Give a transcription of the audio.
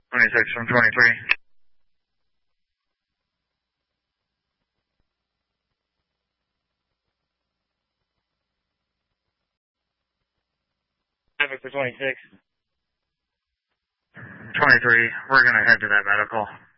26 from 23. Traffic for 26. 23, we're gonna head to that medical.